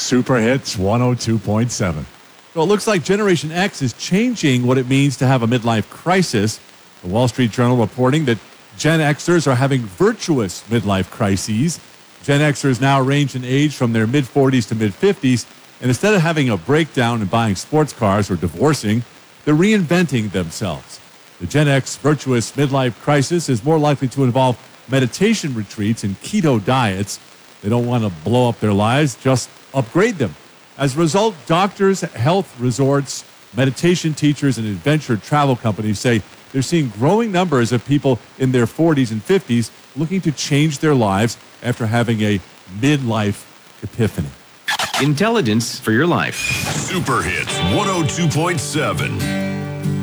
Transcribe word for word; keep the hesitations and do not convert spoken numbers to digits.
Super Hits one oh two point seven. So it looks like Generation X is changing what it means to have a midlife crisis. The Wall Street Journal reporting that Gen Xers are having virtuous midlife crises. Gen Xers now range in age from their mid-forties to mid-fifties, and instead of having a breakdown and buying sports cars or divorcing, they're reinventing themselves. The Gen X virtuous midlife crisis is more likely to involve meditation retreats and keto diets. They don't want to blow up their lives, just upgrade them. As a result, doctors, health resorts, meditation teachers, and adventure travel companies say they're seeing growing numbers of people in their forties and fifties looking to change their lives after having a midlife epiphany. Intelligence for your life. Super Hits one oh two point seven.